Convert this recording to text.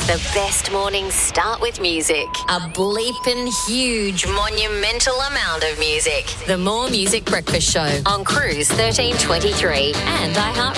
The best mornings start with music. A bleeping huge, monumental amount of music. The More Music Breakfast Show on Cruise 1323 and iHeart